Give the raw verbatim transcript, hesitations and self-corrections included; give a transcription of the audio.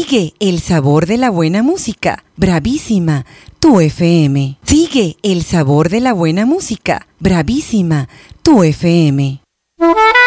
Sigue el sabor de la buena música. Bravísima, tu F M. Sigue el sabor de la buena música. Bravísima, tu F M.